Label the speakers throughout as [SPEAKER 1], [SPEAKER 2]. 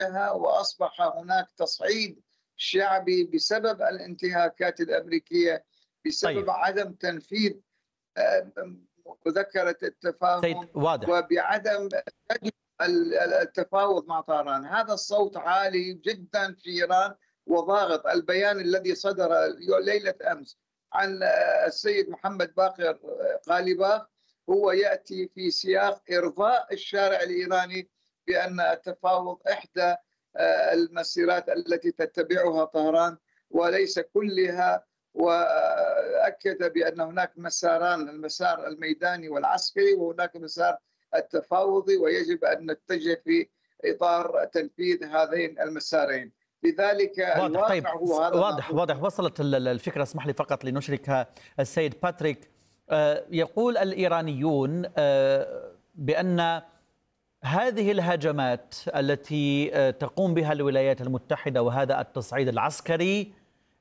[SPEAKER 1] وأصبح هناك تصعيد شعبي بسبب الانتهاكات الأمريكية،
[SPEAKER 2] طيب
[SPEAKER 1] بسبب عدم تنفيذ آه، مذكرة
[SPEAKER 2] سيد،
[SPEAKER 1] التفاهم،
[SPEAKER 2] واضح.
[SPEAKER 1] وبعدم التفاوض مع طهران. هذا الصوت عالي جدا في إيران وضاغط. البيان الذي صدر ليلة أمس عن السيد محمد باقر غالباف هو يأتي في سياق إرضاء الشارع الإيراني بأن التفاوض إحدى المسيرات التي تتبعها طهران وليس كلها، وأكد بأن هناك مساران: المسار الميداني والعسكري، وهناك مسار التفاوضي، ويجب أن نتجه في إطار تنفيذ هذين المسارين. لذلك
[SPEAKER 2] واضح. طيب
[SPEAKER 1] الواقع هو هذا ما
[SPEAKER 2] واضح. وصلت الفكرة. اسمح لي فقط لنشرك السيد باتريك. يقول الإيرانيون بأن هذه الهجمات التي تقوم بها الولايات المتحدة وهذا التصعيد العسكري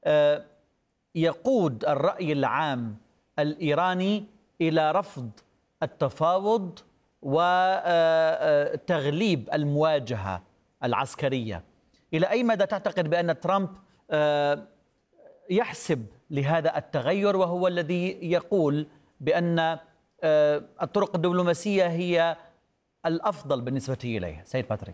[SPEAKER 2] يقود الرأي العام الإيراني إلى رفض التفاوض وتغليب المواجهة العسكرية. إلى أي مدى تعتقد بأن ترامب يحسب لهذا التغير، وهو الذي يقول بأن الطرق الدبلوماسية هي الأفضل بالنسبة إليه؟ سيد باتريك.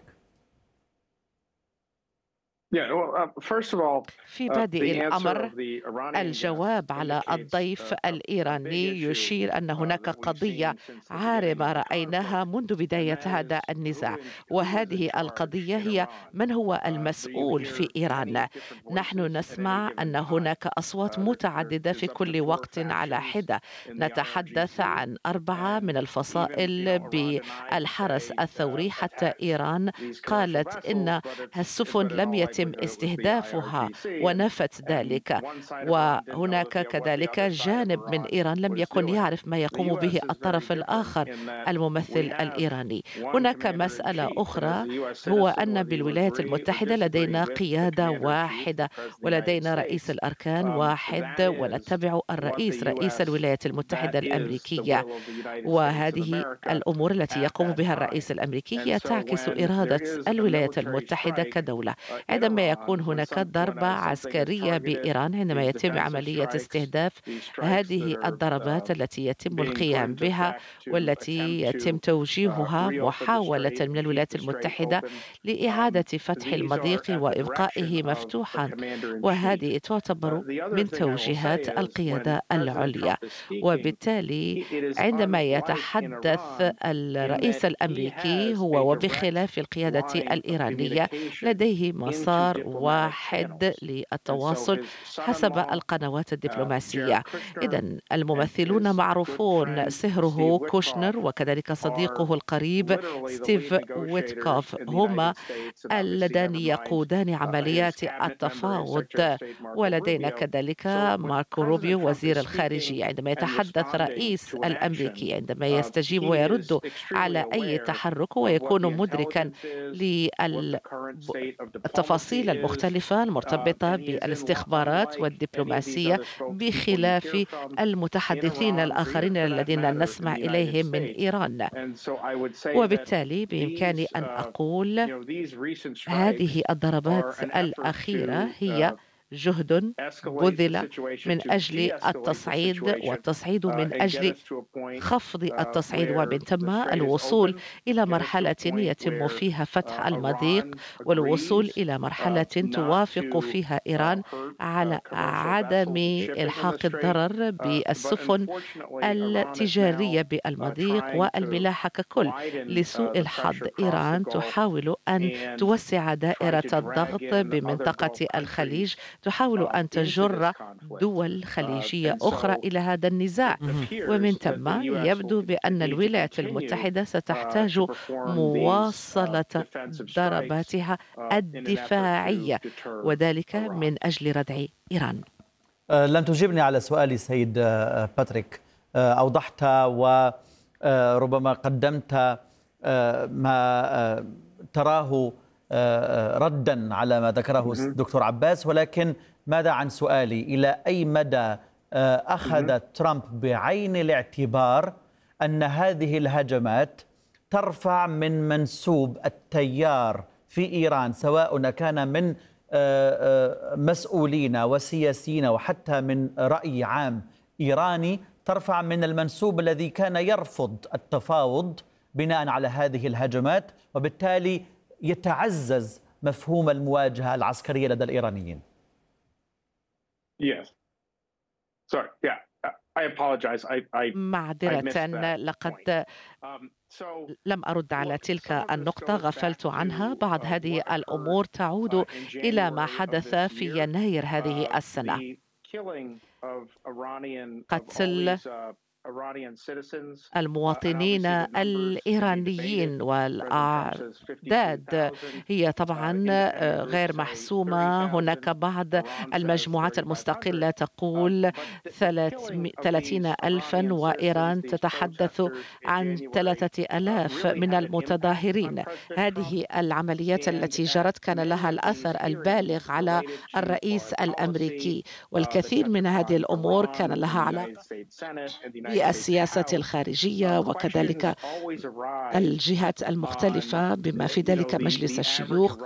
[SPEAKER 3] في بادئ الأمر، الجواب على الضيف الإيراني يشير أن هناك قضية عارمة رأيناها منذ بداية هذا النزاع، وهذه القضية هي من هو المسؤول في إيران. نحن نسمع أن هناك أصوات متعددة في كل وقت على حدة. نتحدث عن 4 من الفصائل بالحرس الثوري، حتى إيران قالت إن السفن لم يتم استهدافها ونفت ذلك. وهناك كذلك جانب من إيران لم يكن يعرف ما يقوم به الطرف الآخر الممثل الإيراني. هناك مسألة أخرى، هو أن بالولايات المتحدة لدينا قيادة واحدة ولدينا رئيس الأركان واحد، ونتبع رئيس الولايات المتحدة الأمريكية، وهذه الأمور التي يقوم بها الرئيس الأمريكي هي تعكس إرادة الولايات المتحدة كدولة. عندما يكون هناك ضربة عسكرية بإيران، عندما يتم عملية استهداف، هذه الضربات التي يتم القيام بها والتي يتم توجيهها محاولة من الولايات المتحدة لإعادة فتح المضيق وإبقائه مفتوحا، وهذه تعتبر من توجيهات القيادة العليا. وبالتالي عندما يتحدث الرئيس الأمريكي هو وبخلاف القيادة الإيرانية لديه مسار واحد للتواصل حسب القنوات الدبلوماسية. إذن الممثلون معروفون، سهره كوشنر وكذلك صديقه القريب ستيف ويتكوف هما اللذان يقودان عمليات التفاوض. ولدينا كذلك ماركو روبيو وزير الخارجية. عندما يتحدث رئيس الأمريكي، عندما يستجيب ويرد على أي تحرك ويكون مدركا التفاصيل المختلفة المرتبطة بالاستخبارات والدبلوماسية، بخلاف المتحدثين الآخرين الذين نسمع إليهم من إيران. وبالتالي بإمكاني أن أقول هذه الضربات الأخيرة هي جهد بذل من أجل التصعيد، والتصعيد من أجل خفض التصعيد، ومن ثم الوصول إلى مرحلة يتم فيها فتح المضيق، والوصول إلى مرحلة توافق فيها إيران على عدم إلحاق الضرر بالسفن التجارية بالمضيق والملاحة ككل. لسوء الحظ إيران تحاول أن توسع دائرة الضغط بمنطقة الخليج، تحاول أن تجر دول خليجية أخرى إلى هذا النزاع، ومن ثم يبدو بأن الولايات المتحدة ستحتاج مواصلة ضرباتها الدفاعية، وذلك من أجل ردع إيران.
[SPEAKER 2] لن تجيبني على سؤالي سيد باتريك. أوضحت وربما قدمت ما تراه ردا على ما ذكره دكتور عباس، ولكن ماذا عن سؤالي؟ إلى أي مدى أخذ ترامب بعين الاعتبار أن هذه الهجمات ترفع من منسوب التيار في إيران، سواء كان من مسؤولين وسياسيين وحتى من رأي عام إيراني، ترفع من المنسوب الذي كان يرفض التفاوض بناء على هذه الهجمات، وبالتالي يتعزز مفهوم المواجهة العسكرية لدى الإيرانيين.
[SPEAKER 3] معذرة، لقد لم أرد على تلك النقطة، غفلت عنها. بعض هذه الأمور تعود إلى ما حدث في يناير هذه السنة. قتل المواطنين الإيرانيين والأعداد هي طبعا غير محسومة. هناك بعض المجموعات المستقلة تقول 30,000 وإيران تتحدث عن 3,000 من المتظاهرين. هذه العمليات التي جرت كان لها الأثر البالغ على الرئيس الأمريكي، والكثير من هذه الأمور كان لها علاقة بالسياسة الخارجية وكذلك الجهات المختلفة بما في ذلك مجلس الشيوخ.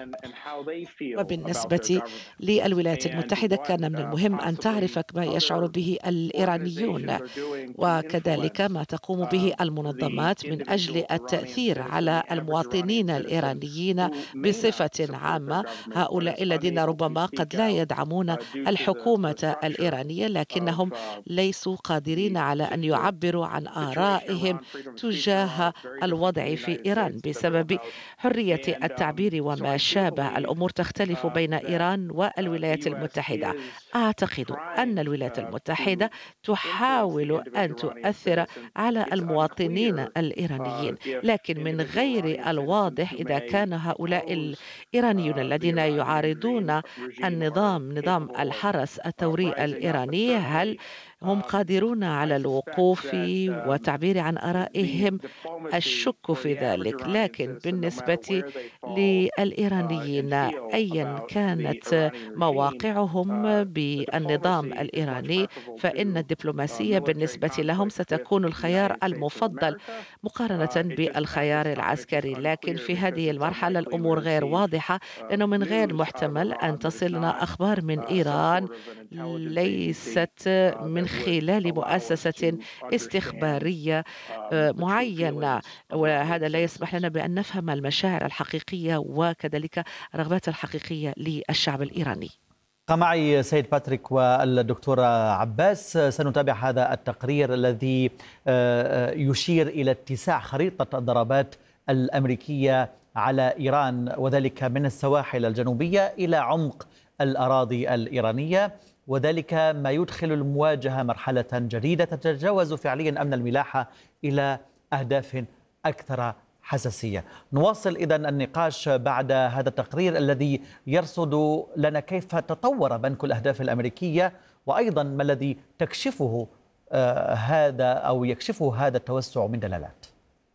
[SPEAKER 3] وبالنسبة للولايات المتحدة كان من المهم أن تعرف ما يشعر به الإيرانيون وكذلك ما تقوم به المنظمات من أجل التأثير على المواطنين الإيرانيين بصفة عامة. هؤلاء الذين ربما قد لا يدعمون الحكومة الإيرانية لكنهم ليسوا قادرين على أن يعبروا عن آرائهم تجاه الوضع في إيران بسبب حرية التعبير وما شابه. الأمور تختلف بين إيران والولايات المتحدة. أعتقد أن الولايات المتحدة تحاول أن تؤثر على المواطنين الإيرانيين، لكن من غير الواضح إذا كان هؤلاء الإيرانيون الذين يعارضون نظام الحرس الثوري الإيراني هل هم قادرون على الوقوف والتعبير عن آرائهم؟ الشك في ذلك. لكن بالنسبة للإيرانيين أيا كانت مواقعهم بالنظام الإيراني فإن الدبلوماسية بالنسبة لهم ستكون الخيار المفضل مقارنة بالخيار العسكري. لكن في هذه المرحلة الأمور غير واضحة، لأنه من غير محتمل أن تصلنا أخبار من إيران ليست من خلال مؤسسة استخبارية معينة، وهذا لا يسمح لنا بأن نفهم المشاعر الحقيقية وكذلك الرغبات الحقيقية للشعب الإيراني.
[SPEAKER 2] معي سيد باتريك والدكتورة عباس. سنتابع هذا التقرير الذي يشير إلى اتساع خريطة الضربات الأمريكية على إيران، وذلك من السواحل الجنوبية إلى عمق الأراضي الإيرانية، وذلك ما يدخل المواجهة مرحلة جديدة تتجاوز فعليا أمن الملاحة إلى أهداف أكثر حساسية. نواصل إذن النقاش بعد هذا التقرير الذي يرصد لنا كيف تطور بنك الأهداف الأمريكية، وأيضا ما الذي تكشفه هذا أو يكشفه هذا التوسع من دلالات.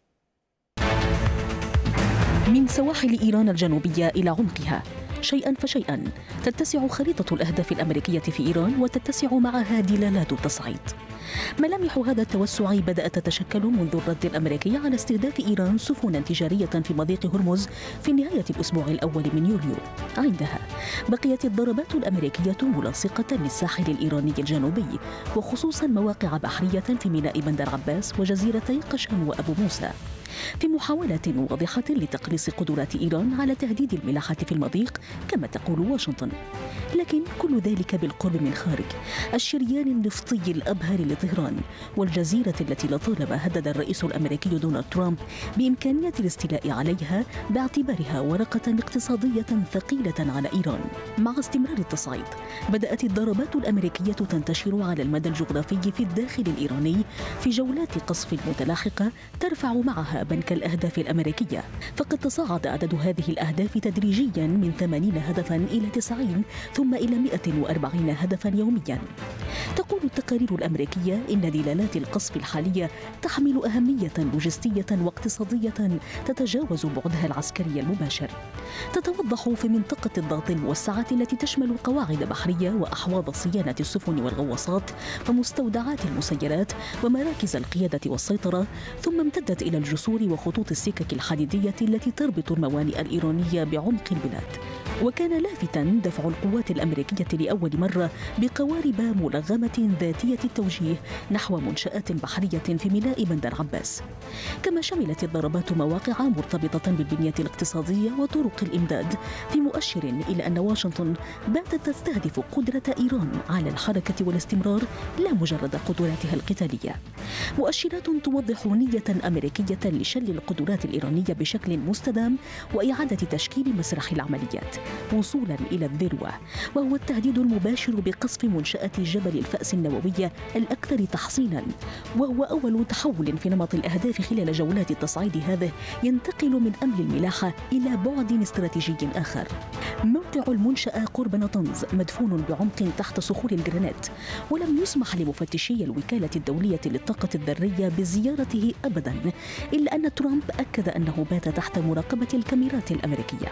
[SPEAKER 4] من سواحل إيران الجنوبية إلى عمقها، شيئا فشيئا تتسع خريطة الأهداف الأمريكية في إيران وتتسع معها دلالات التصعيد. ملامح هذا التوسع بدأت تتشكل منذ الرد الأمريكي على استهداف إيران سفنا تجارية في مضيق هرمز في نهاية الأسبوع الأول من يوليو. عندها بقيت الضربات الأمريكية ملاصقة للساحل الإيراني الجنوبي، وخصوصا مواقع بحرية في ميناء بندر عباس وجزيرتي قشم وأبو موسى، في محاولة واضحة لتقليص قدرات إيران على تهديد الملاحة في المضيق كما تقول واشنطن. لكن كل ذلك بالقرب من خارج الشريان النفطي الأبهر لطهران، والجزيرة التي لطالما هدد الرئيس الأمريكي دونالد ترامب بإمكانية الاستيلاء عليها باعتبارها ورقة اقتصادية ثقيلة على إيران. مع استمرار التصعيد بدأت الضربات الأمريكية تنتشر على المدى الجغرافي في الداخل الإيراني في جولات قصف متلاحقة ترفع معها بنك الأهداف الأمريكية، فقد تصاعد عدد هذه الأهداف تدريجيا من 80 هدفا إلى 90 ثم إلى 140 هدفا يوميا. تقول التقارير الأمريكية إن دلالات القصف الحالية تحمل أهمية لوجستية واقتصادية تتجاوز بعدها العسكري المباشر. تتوضح في منطقة الضغط الموسعة التي تشمل قواعد بحرية وأحواض صيانة السفن والغواصات ومستودعات المسيرات ومراكز القيادة والسيطرة، ثم امتدت إلى الجسور الجسور وخطوط السكك الحديدية التي تربط الموانئ الإيرانية بعمق البلاد. وكان لافتاً دفع القوات الأمريكية لأول مرة بقوارب ملغمة ذاتية التوجيه نحو منشآت بحرية في ميناء بندر عباس. كما شملت الضربات مواقع مرتبطة بالبنية الاقتصادية وطرق الإمداد، في مؤشر إلى أن واشنطن باتت تستهدف قدرة إيران على الحركة والاستمرار لا مجرد قدراتها القتالية. مؤشرات توضح نية أمريكية لشل القدرات الإيرانية بشكل مستدام وإعادة تشكيل مسرح العمليات وصولا إلى الذروة، وهو التهديد المباشر بقصف منشأة جبل الفأس النووية الأكثر تحصينا، وهو أول تحول في نمط الأهداف خلال جولات التصعيد هذه ينتقل من أمن الملاحة إلى بعد استراتيجي آخر. موقع المنشأة قرب نطنز مدفون بعمق تحت صخور الجرانيت، ولم يسمح لمفتشي الوكالة الدولية للطاقة الذرية بزيارته أبدا، إلا أن ترامب أكد أنه بات تحت مراقبة الكاميرات الأمريكية.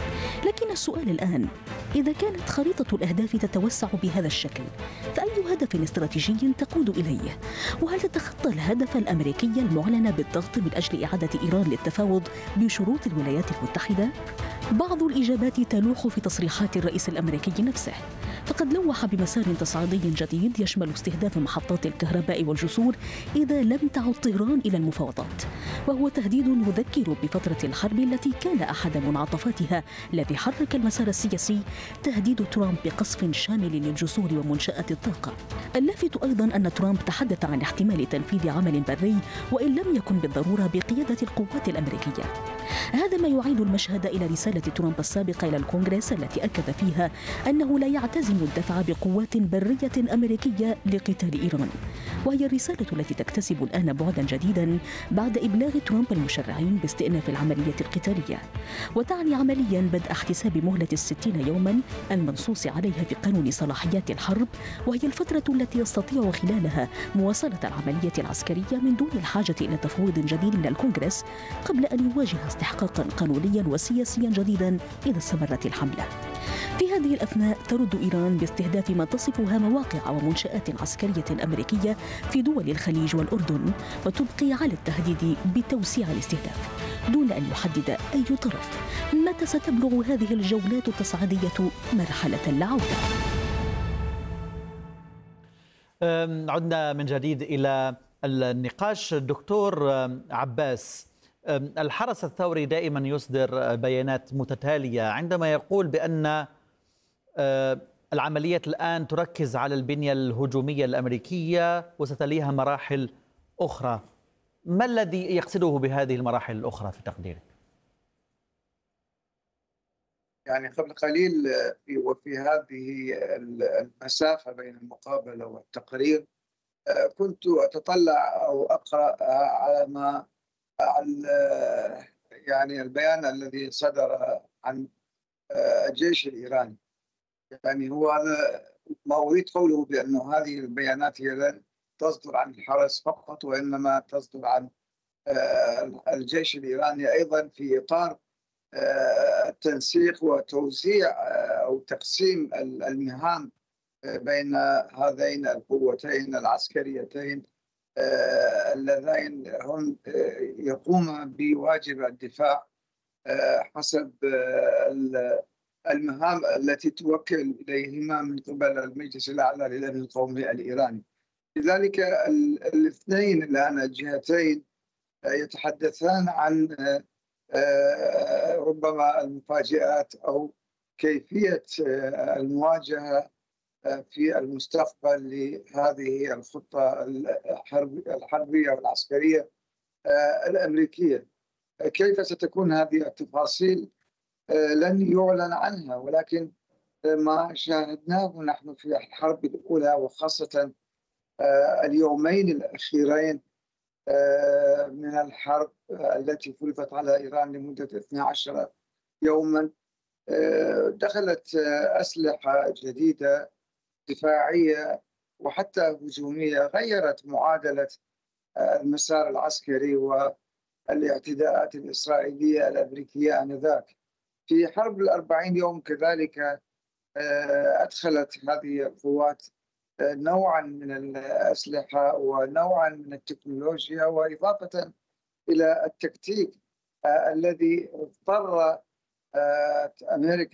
[SPEAKER 4] لكن السؤال الآن، إذا كانت خريطة الأهداف تتوسع بهذا الشكل، فأي هدف استراتيجي تقود إليه؟ وهل تتخطى الهدف الأمريكي المعلن بالضغط من أجل إعادة إيران للتفاوض بشروط الولايات المتحدة؟ بعض الإجابات تلوح في تصريحات الرئيس الأمريكي نفسه، فقد لوح بمسار تصعيدي جديد يشمل استهداف محطات الكهرباء والجسور إذا لم تعد طهران إلى المفاوضات، وهو تهديد يذكر بفترة الحرب التي كان أحد منعطفاتها الذي حرك المسار السياسي تهديد ترامب بقصف شامل للجسور ومنشآت الطاقة. اللافت أيضا أن ترامب تحدث عن احتمال تنفيذ عمل بري وإن لم يكن بالضرورة بقيادة القوات الأمريكية. هذا ما يعيد المشهد إلى رسالة ترامب السابقة إلى الكونغرس التي أكد فيها أنه لا يعتزم الدفع بقوات برية أمريكية لقتال إيران، وهي الرسالة التي تكتسب الآن بعدا جديدا بعد إبلاغ ترامب المشرعين باستئناف العملية القتالية، وتعني عمليا بدء احتساب مهلة 60 يوما المنصوص عليها في قانون صلاحيات الحرب، وهي الفترة التي يستطيع خلالها مواصلة العملية العسكرية من دون الحاجة إلى تفويض جديد من الكونغرس قبل أن يواجه استحقاقا قانونيا وسياسيا جديدا إذا استمرت الحملة. في هذه الأثناء ترد إيران باستهداف ما تصفها مواقع ومنشآت عسكرية أمريكية في دول الخليج والأردن، وتبقي على التهديد بتوسيع الاستهداف دون أن يحدد أي طرف متى ستبلغ هذه الجولات التصعيدية مرحلة العودة.
[SPEAKER 2] عدنا من جديد إلى النقاش. دكتور عباس، الحرس الثوري دائما يصدر بيانات متتالية عندما يقول بأن العمليات الآن تركز على البنية الهجومية الأمريكية وستليها مراحل أخرى. ما الذي يقصده بهذه المراحل الأخرى في تقديرك؟
[SPEAKER 1] يعني قبل قليل وفي هذه المسافة بين المقابلة والتقرير كنت أتطلع أو أقرأ على ما يعني البيان الذي صدر عن الجيش الإيراني. يعني هو ما أريد قوله بأنه هذه البيانات هي لن تصدر عن الحرس فقط، وإنما تصدر عن الجيش الإيراني أيضا في إطار التنسيق وتوزيع أو تقسيم المهام بين هذين القوتين العسكريتين اللذين هم يقوم بواجب الدفاع حسب المهام التي توكل إليهما من قبل المجلس الأعلى للأمن القومي الإيراني. لذلك الاثنين الآن الجهتين يتحدثان عن ربما المفاجآت أو كيفية المواجهة في المستقبل لهذه الخطة الحربية والعسكرية الأمريكية. كيف ستكون هذه التفاصيل لن يعلن عنها، ولكن ما شاهدناه نحن في الحرب الأولى وخاصة اليومين الأخيرين من الحرب التي فرضت على إيران لمدة 12 يوما، دخلت أسلحة جديدة دفاعية وحتى هجومية غيرت معادلة المسار العسكري والاعتداءات الإسرائيلية الأمريكية آنذاك. في حرب 40 يوم كذلك أدخلت هذه القوات نوعا من الأسلحة ونوعا من التكنولوجيا، وإضافة إلى التكتيك الذي اضطر أمريكا